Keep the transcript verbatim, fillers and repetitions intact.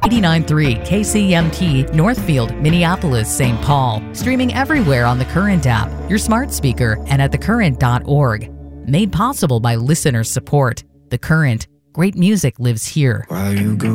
eighty-nine point three K C M T, Northfield, Minneapolis, Saint Paul. Streaming everywhere on the Current app, your smart speaker, and at the current dot org. Made possible by listener support. The Current. Great music lives here. While you go